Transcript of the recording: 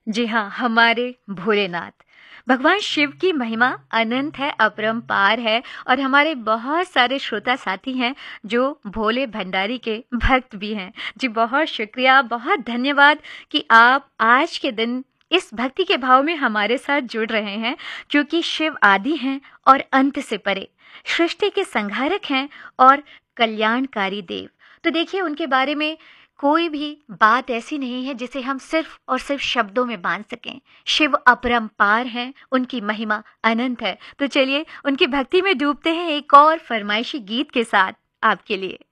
जी हाँ, हमारे भोलेनाथ। भगवान शिव की महिमा अनंत है, अपरंपार है और हमारे बहुत सारे श्रोता साथी हैं जो भोले भंडारी के भक्त भी हैं। जी बहुत शुक्रिया, बहुत धन्यवाद कि आप आज के दिन इस भक्ति के भाव में हमारे साथ जुड़ रहे हैं, क्योंकि शिव आदि हैं और अंत से परे, सृष्टि के संहारक हैं और कल्याणकारी देव। तो देखिए उनके बारे में कोई भी बात ऐसी नहीं है जिसे हम सिर्फ और सिर्फ शब्दों में बांध सकें। शिव अपरंपार हैं, उनकी महिमा अनंत है। तो चलिए उनकी भक्ति में डूबते हैं एक और फरमाइशी गीत के साथ आपके लिए।